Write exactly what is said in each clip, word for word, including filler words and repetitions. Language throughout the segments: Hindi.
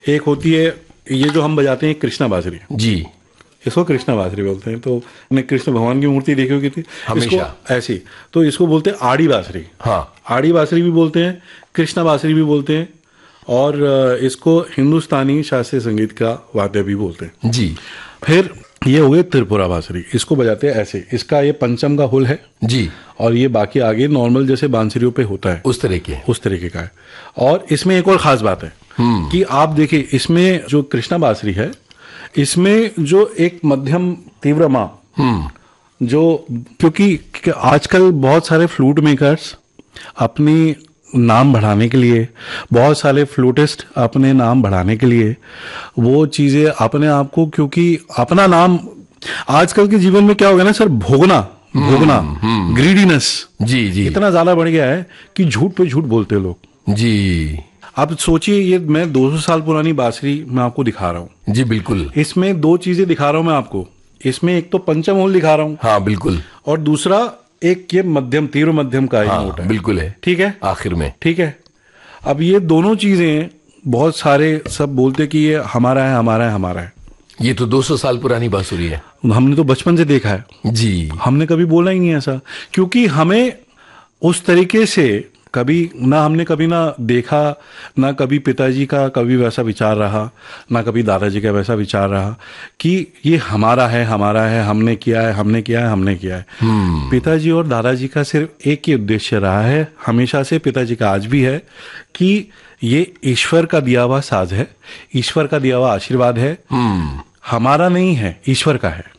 एक होती है ये जो हम बजाते हैं कृष्णा बांसुरी जी, इसको कृष्णा बांसुरी बोलते हैं। तो हमने कृष्ण भगवान की मूर्ति देखी होगी थी हमेशा ऐसी, तो इसको बोलते हैं आड़ी बांसुरी। हाँ, आड़ी बांसुरी भी बोलते हैं, कृष्णा बांसुरी भी बोलते हैं, और इसको हिंदुस्तानी शास्त्रीय संगीत का वाद्य भी बोलते हैं जी। फिर ये हो गए त्रिपुरा बांसुरी, इसको बजाते हैं ऐसे, इसका ये पंचम का हुल है जी, और ये बाकी आगे नॉर्मल जैसे बांसुरियों पे होता है उस तरह के उस तरीके का है। और इसमें एक और खास बात है कि आप देखिए इसमें जो कृष्णा बांसुरी है, इसमें जो एक मध्यम तीव्र माँ, जो क्योंकि आजकल बहुत सारे फ्लूट मेकर्स अपनी नाम बढ़ाने के लिए, बहुत सारे फ्लूटिस्ट अपने नाम बढ़ाने के लिए वो चीजें अपने आप को, क्योंकि अपना नाम आजकल के जीवन में क्या हो गया ना सर, भोगना भोगना ग्रीडीनेस जी जी इतना ज्यादा बढ़ गया है कि झूठ पे झूठ बोलते हैं लोग जी। अब सोचिए, ये मैं दो सौ साल पुरानी बांसुरी मैं आपको दिखा रहा हूँ जी बिल्कुल। इसमें दो चीजें दिखा रहा हूँ मैं आपको, इसमें एक तो पंचम होल दिखा रहा हूँ, हाँ बिल्कुल, और दूसरा एक ये मध्यम तीव्र मध्यम का हाँ, नोट है, बिल्कुल है, ठीक है आखिर में, ठीक है। अब ये दोनों चीजें बहुत सारे सब बोलते कि ये हमारा है हमारा है हमारा है। ये तो दो सौ साल पुरानी बांसुरी है, हमने तो बचपन से देखा है जी, हमने कभी बोला ही नहीं ऐसा, क्योंकि हमें उस तरीके से कभी ना हमने कभी ना देखा, ना कभी पिताजी का कभी वैसा विचार रहा, ना कभी दादाजी का वैसा विचार रहा कि ये हमारा है हमारा है, हमने किया है हमने किया है हमने किया है। पिताजी और दादाजी का सिर्फ एक ही उद्देश्य रहा है हमेशा से, पिताजी का आज भी है, कि ये ईश्वर का दिया हुआ साज है, ईश्वर का दिया हुआ आशीर्वाद है, हमारा नहीं है, ईश्वर का है।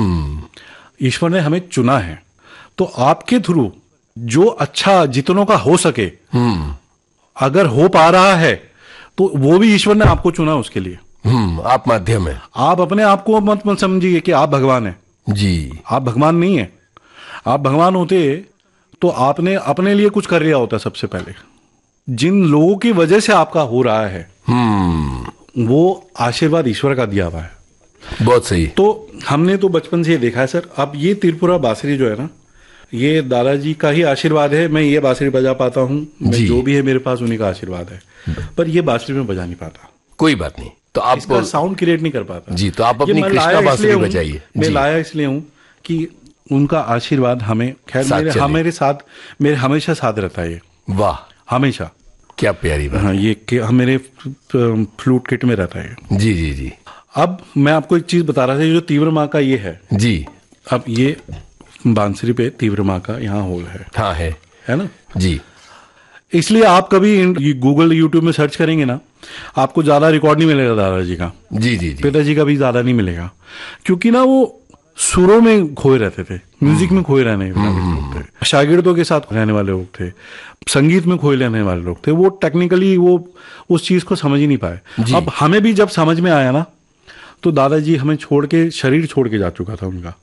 ईश्वर ने हमें चुना है, तो आपके थ्रू जो अच्छा जितनों का हो सके, अगर हो पा रहा है तो वो भी ईश्वर ने आपको चुना उसके लिए। हम्म आप माध्यम है, आप अपने आप को मत मत समझिए कि आप भगवान हैं जी, आप भगवान नहीं है। आप भगवान होते तो आपने अपने लिए कुछ कर लिया होता। सबसे पहले जिन लोगों की वजह से आपका हो रहा है वो आशीर्वाद ईश्वर का दिया हुआ है। बहुत सही। तो हमने तो बचपन से ये देखा है सर। अब ये त्रिपुरा बांसुरी जो है ना, ये दादाजी का ही आशीर्वाद है, मैं ये बांसुरी बजा पाता हूँ, मैं जो भी है मेरे पास उन्हीं का आशीर्वाद है, पर ये बांसुरी में बजा नहीं पाता। कोई बात नहीं, तो आप इसका साउंड क्रिएट नहीं कर पाता जी, तो आप अपनी कृष्णा बांसुरी बजाइए। मैं लाया इसलिए हूँ कि उनका आशीर्वाद हमें खैर मेरे हमारे साथ मेरे हमेशा साथ रहता है। ये वाह, हमेशा, क्या प्यारी बात। हाँ, ये मेरे फ्लूट किट में रहता है। जी जी जी। अब मैं आपको एक चीज बता रहा था, जो तीव्र माँ का ये है जी, अब ये बांसुरी पे तीव्र माँ का यहाँ होल है, हाँ है है ना जी। इसलिए आप कभी गूगल यूट्यूब में सर्च करेंगे ना, आपको ज्यादा रिकॉर्ड नहीं मिलेगा दादाजी का, जी जी जी, पिताजी का भी ज्यादा नहीं मिलेगा, क्योंकि ना वो सुरों में खोए रहते थे, म्यूजिक में खोए रहने वाले लोग थे, शागिर्दों के साथ रहने वाले लोग थे, संगीत में खोए रहने वाले लोग थे। वो टेक्निकली वो उस चीज को समझ ही नहीं पाए। अब हमें भी जब समझ में आया ना, तो दादाजी हमें छोड़ के, शरीर छोड़ के जा चुका था उनका।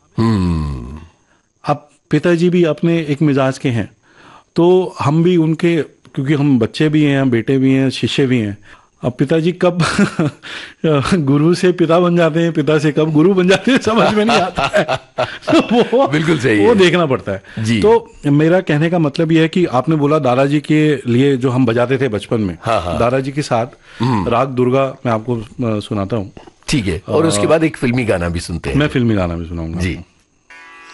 अब पिताजी भी अपने एक मिजाज के हैं, तो हम भी उनके, क्योंकि हम बच्चे भी हैं, बेटे भी हैं, शिष्य भी हैं। अब पिताजी कब गुरु से पिता बन जाते हैं, पिता से कब गुरु बन जाते हैं, समझ में नहीं आता है। तो वो बिल्कुल सही, वो देखना पड़ता है जी। तो मेरा कहने का मतलब यह है कि आपने बोला दादाजी के लिए जो हम बजाते थे बचपन में, हाँ हाँ। दादाजी के साथ राग दुर्गा मैं आपको सुनाता हूँ, ठीक है, और उसके बाद एक फिल्मी गाना भी सुनते हैं। मैं फिल्मी गाना भी सुनाऊंगा जी।